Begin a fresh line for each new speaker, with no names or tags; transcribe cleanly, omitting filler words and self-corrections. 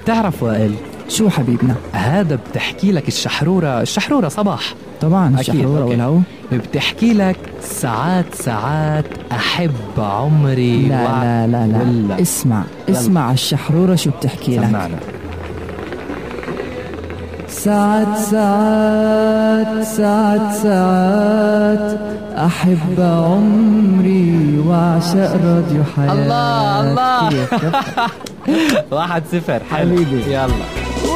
بتعرف وائل،
شو حبيبنا؟
هذا بتحكي لك الشحرورة صباح
طبعا
أكيد.
الشحرورة والهو
بتحكي لك ساعات أحب عمري
لا لا لا لا
ولا.
اسمع الشحرورة شو بتحكي لك.
سمعنا.
ساعات أحب عمري وأعشق راديو حياتي.
الله 1-0 حبيبي. يلا